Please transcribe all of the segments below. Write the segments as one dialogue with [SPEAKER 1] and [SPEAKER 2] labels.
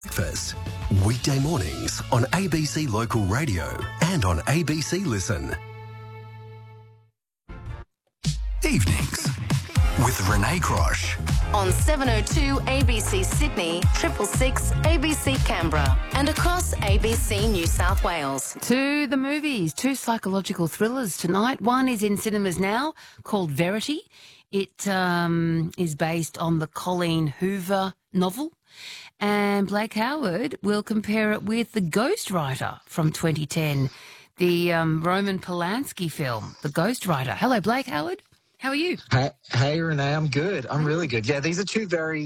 [SPEAKER 1] Breakfast. Weekday mornings on ABC Local Radio and on ABC Listen. Evenings with Renee Crosh.
[SPEAKER 2] On 702 ABC Sydney, 666 ABC Canberra, and across ABC New South Wales.
[SPEAKER 3] To the movies, two psychological thrillers tonight. One is in cinemas now, called Verity. It is based on the Colleen Hoover novel. And Blake Howard will compare it with The Ghostwriter from 2010, the Roman Polanski film, The Ghostwriter. Hello, Blake Howard. How are you?
[SPEAKER 4] Hey, Renee, I'm good. I'm really good. Yeah, these are two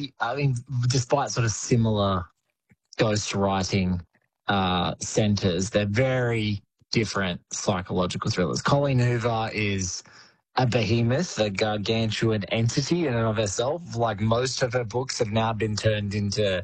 [SPEAKER 4] despite sort of similar ghostwriting centres, they're very different psychological thrillers. Colleen Hoover is a behemoth, a gargantuan entity in and of herself. Like, most of her books have now been turned into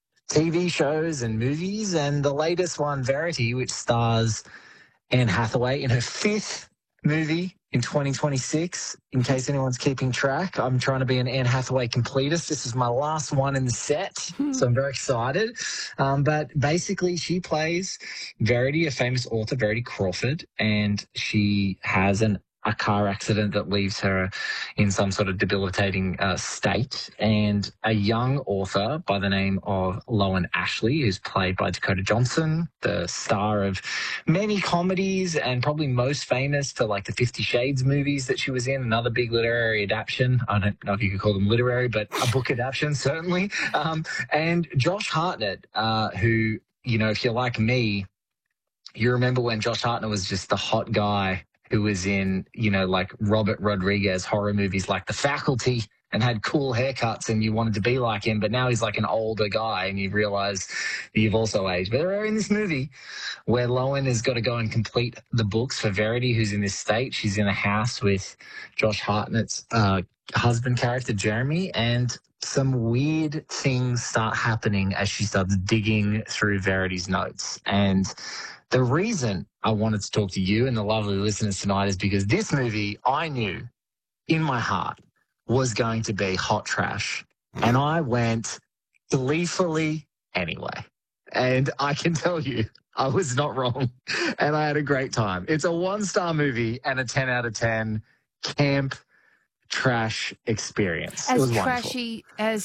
[SPEAKER 4] TV shows and movies. And the latest one, Verity, which stars Anne Hathaway in her fifth movie in 2026, in case anyone's keeping track. I'm trying to be an Anne Hathaway completist. This is my last one in the set, so I'm very excited. But basically, she plays Verity, a famous author, Verity Crawford, and she has a car accident that leaves her in some sort of debilitating state. And a young author by the name of Lowen Ashley, who's played by Dakota Johnson, the star of many comedies and probably most famous for like the 50 Shades movies that she was in, another big literary adaptation. I don't know if you could call them literary, but a book adaptation, certainly. And Josh Hartnett, who, you know, if you're like me, you remember when Josh Hartnett was just the hot guy who was in, you know, like Robert Rodriguez horror movies like The Faculty and had cool haircuts and you wanted to be like him, but now he's like an older guy and you realise that you've also aged. But they're in this movie where Lowen has got to go and complete the books for Verity, who's in this state. She's in a house with Josh Hartnett's husband character, Jeremy, and some weird things start happening as she starts digging through Verity's notes. And the reason I wanted to talk to you and the lovely listeners tonight is because this movie, I knew in my heart, was going to be hot trash. And I went gleefully anyway. And I can tell you, I was not wrong. And I had a great time. It's a 1-star movie and a 10 out of 10 camp trash experience. It was
[SPEAKER 3] trashy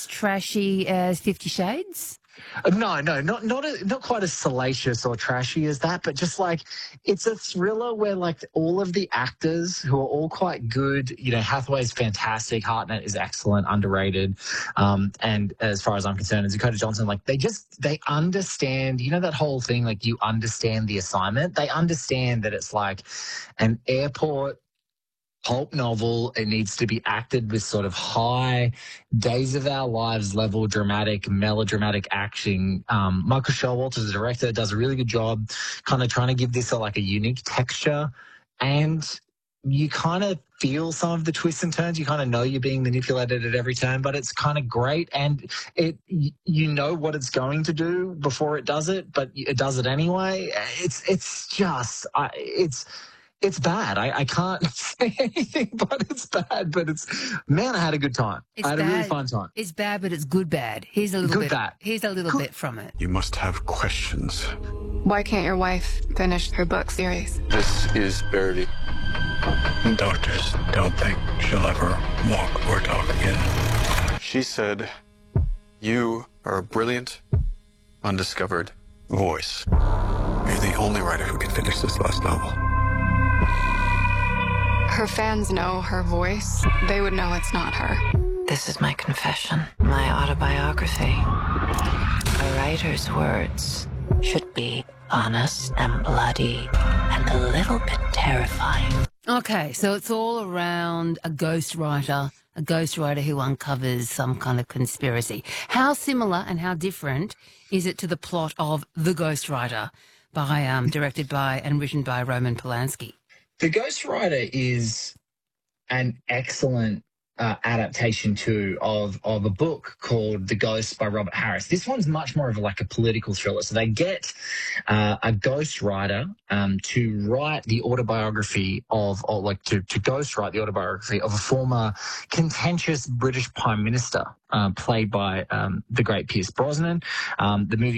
[SPEAKER 3] as 50 Shades?
[SPEAKER 4] No, not quite as salacious or trashy as that, but just like, it's a thriller where like all of the actors who are all quite good, you know, Hathaway's fantastic, Hartnett is excellent, underrated, and as far as I'm concerned, and Dakota Johnson, like they understand, you know, that whole thing, like you understand the assignment. They understand that it's like an airport pulp novel. It needs to be acted with sort of high Days of Our Lives level dramatic, melodramatic action. Michael Showalter, the director, does a really good job kind of trying to give this a unique texture. And you kind of feel some of the twists and turns. You kind of know you're being manipulated at every turn, but it's kind of great. And you know what it's going to do before it does it, but it does it anyway. It's bad. I can't say anything, but it's bad. But man, I had a good time. I had a really fun time.
[SPEAKER 3] It's bad, but it's good bad. Here's a little bit from it.
[SPEAKER 5] You must have questions.
[SPEAKER 6] Why can't your wife finish her book series?
[SPEAKER 5] This is Verity. Doctors don't think she'll ever walk or talk again. She said, you are a brilliant, undiscovered voice. You're the only writer who can finish this last novel.
[SPEAKER 6] Her fans know her voice. They would know it's not her.
[SPEAKER 7] This is my confession, my autobiography. A writer's words should be honest and bloody and a little bit terrifying.
[SPEAKER 3] Okay, so it's all around a ghostwriter who uncovers some kind of conspiracy. How similar and how different is it to the plot of The Ghostwriter, directed by and written by Roman Polanski?
[SPEAKER 4] The Ghostwriter is an excellent adaptation too of a book called The Ghost by Robert Harris. This one's much more of a political thriller. So they get a ghostwriter to write the autobiography to ghostwrite the autobiography of a former contentious British Prime Minister, played by the great Pierce Brosnan. The movie